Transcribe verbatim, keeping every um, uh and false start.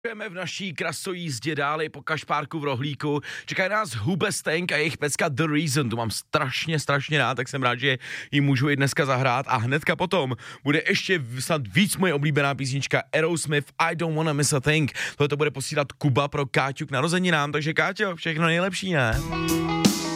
Jdeme v naší krasojízdě dále po kašpárku v rohlíku. Čekají nás Hoobastank a jejich pecka The Reason. Tu mám strašně, strašně rád, tak jsem rád, že ji můžu i dneska zahrát. A hnedka potom bude ještě snad víc moje oblíbená písnička Aerosmith I Don't Wanna Miss a Thing. Tohle to bude posílat Kuba pro Káťu k narozeninám, takže Káťo, všechno nejlepší, ne?